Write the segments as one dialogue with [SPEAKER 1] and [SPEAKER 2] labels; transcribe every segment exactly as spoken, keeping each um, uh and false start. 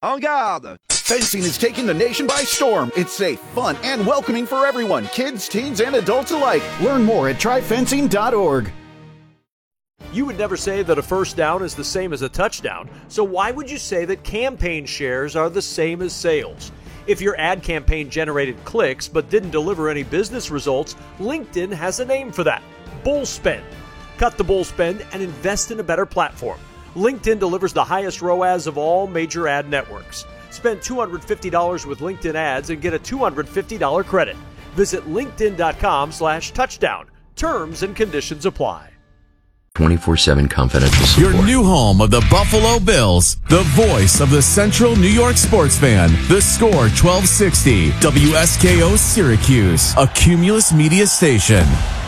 [SPEAKER 1] En garde! Fencing is taking the nation by storm. It's safe, fun, and welcoming for everyone, kids, teens, and adults alike. Learn more at try fencing dot org.
[SPEAKER 2] You would never say that a first down is the same as a touchdown, so why would you say that campaign shares are the same as sales? If your ad campaign generated clicks but didn't deliver any business results, LinkedIn has a name for that: bull spend. Cut the bull spend and invest in a better platform. LinkedIn delivers the highest R O A S of all major ad networks. Spend two hundred fifty dollars with LinkedIn ads and get a two hundred fifty dollars credit. Visit linkedin.com slash touchdown. Terms and conditions apply.
[SPEAKER 3] twenty-four seven confidential support.
[SPEAKER 4] Your new home of the Buffalo Bills, the voice of the Central New York sports fan. The Score twelve sixty, W S K O Syracuse, a Cumulus media station.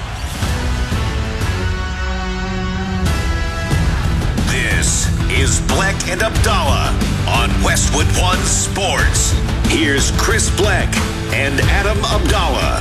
[SPEAKER 5] This is Bleck and Abdallah on Westwood One Sports. Here's Chris Bleck and Adam Abdallah.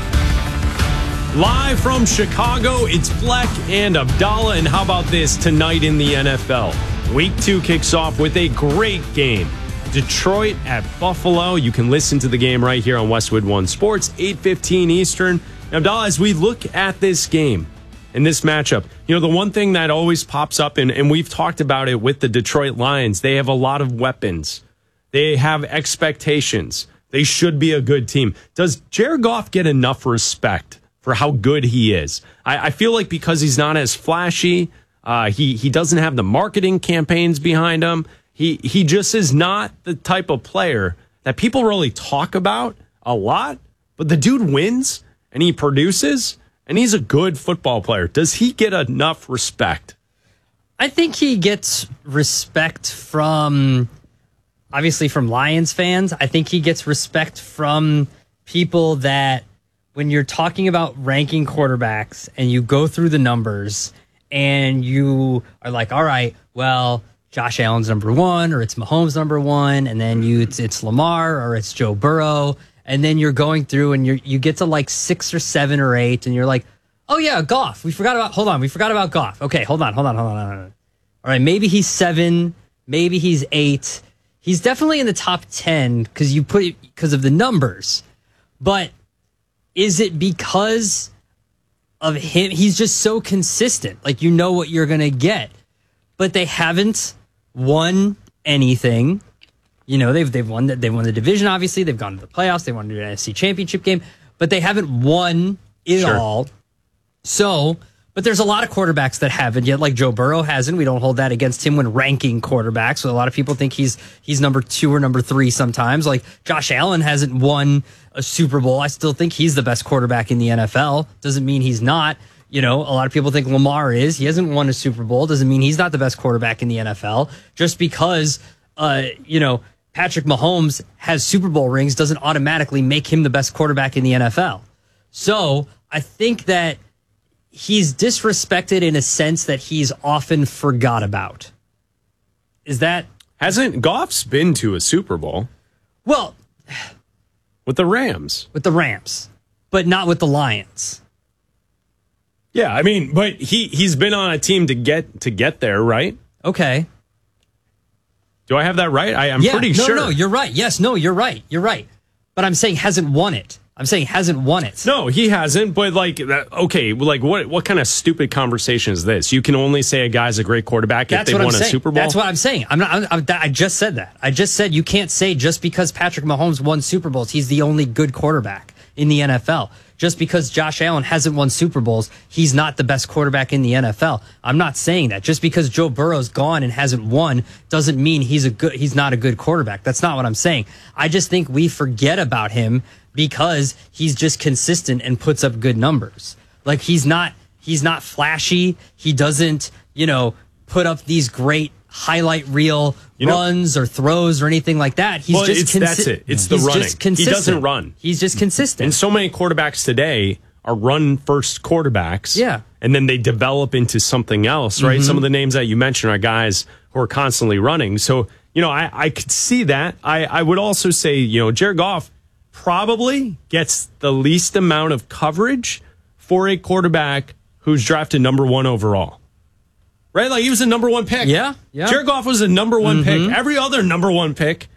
[SPEAKER 6] Live from Chicago, it's Bleck and Abdallah. And how about this tonight in the N F L? Week two kicks off with a great game. Detroit at Buffalo. You can listen to the game right here on Westwood One Sports, eight fifteen Eastern. Now, Abdallah, as we look at this game and this matchup, you know, the one thing that always pops up, and, and we've talked about it with the Detroit Lions, they have a lot of weapons. They have expectations. They should be a good team. Does Jared Goff get enough respect for how good he is? I, I feel like because he's not as flashy, uh, he he doesn't have the marketing campaigns behind him. He he just is not the type of player that people really talk about a lot. But the dude wins and he produces and he's a good football player. Does he get enough respect?
[SPEAKER 7] I think he gets respect from, obviously, from Lions fans. I think he gets respect from people that, when you're talking about ranking quarterbacks and you go through the numbers and you are like, all right, well, Josh Allen's number one, or it's Mahomes number one, and then you it's, it's Lamar or it's Joe Burrow, and then you're going through and you you get to like six or seven or eight, and you're like, oh yeah, Goff. We forgot about hold on, we forgot about Goff. Okay, hold on, hold on, hold on, hold on. All right, maybe he's seven, maybe he's eight. He's definitely in the top ten because you put it because of the numbers, but is it because of him? He's just so consistent. Like, you know what you're going to get. But they haven't won anything. You know, they've they've won the, they've won the division, obviously. They've gone to the playoffs. They won the N F C Championship game. But they haven't won it sure. all. So, but there's a lot of quarterbacks that haven't yet, like Joe Burrow hasn't. We don't hold that against him when ranking quarterbacks. So a lot of people think he's he's number two or number three sometimes. Like Josh Allen hasn't won a Super Bowl. I still think he's the best quarterback in the N F L. Doesn't mean he's not. You know, a lot of people think Lamar is. He hasn't won a Super Bowl. Doesn't mean he's not the best quarterback in the N F L. Just because, uh, you know, Patrick Mahomes has Super Bowl rings doesn't automatically make him the best quarterback in the N F L. So I think that he's disrespected in a sense that he's often forgot about. Is that...
[SPEAKER 6] Hasn't Goff's been to a Super Bowl?
[SPEAKER 7] Well...
[SPEAKER 6] With the Rams.
[SPEAKER 7] With the Rams. But not with the Lions.
[SPEAKER 6] Yeah, I mean, but he, he's been on a team to get to get there, right?
[SPEAKER 7] Okay.
[SPEAKER 6] Do I have that right? I, I'm
[SPEAKER 7] yeah,
[SPEAKER 6] pretty
[SPEAKER 7] no,
[SPEAKER 6] sure.
[SPEAKER 7] No, no, you're right. Yes, no, you're right. You're right. But I'm saying hasn't won it. I'm saying hasn't won it.
[SPEAKER 6] No, he hasn't. But like, okay, like what what kind of stupid conversation is this? You can only say a guy's a great quarterback
[SPEAKER 7] That's
[SPEAKER 6] if they won
[SPEAKER 7] I'm
[SPEAKER 6] a
[SPEAKER 7] saying.
[SPEAKER 6] Super Bowl.
[SPEAKER 7] That's what I'm saying. I'm not. I'm, I'm, I just said that. I just said you can't say just because Patrick Mahomes won Super Bowls, he's the only good quarterback in the N F L. Just because Josh Allen hasn't won Super Bowls, he's not the best quarterback in the N F L. I'm not saying that. Just because Joe Burrow's gone and hasn't won doesn't mean he's a good. He's not a good quarterback. That's not what I'm saying. I just think we forget about him because he's just consistent and puts up good numbers. Like he's not. He's not flashy. He doesn't, you know, put up these great highlight reel you know, runs or throws or anything like that. He's
[SPEAKER 6] well,
[SPEAKER 7] just
[SPEAKER 6] it's,
[SPEAKER 7] consi-
[SPEAKER 6] that's it. It's the
[SPEAKER 7] he's
[SPEAKER 6] running.
[SPEAKER 7] Just consistent.
[SPEAKER 6] He doesn't run.
[SPEAKER 7] He's just consistent.
[SPEAKER 6] And so many quarterbacks today are run first quarterbacks.
[SPEAKER 7] Yeah.
[SPEAKER 6] And then they develop into something else, right?
[SPEAKER 7] Mm-hmm.
[SPEAKER 6] Some of the names that you mentioned are guys who are constantly running. So, you know, I, I could see that. I, I would also say, you know, Jared Goff probably gets the least amount of coverage for a quarterback who's drafted number one overall. Right? Like he was a number one pick.
[SPEAKER 7] Yeah. yeah.
[SPEAKER 6] Jared Goff was a number one
[SPEAKER 7] mm-hmm.
[SPEAKER 6] pick. Every other number one pick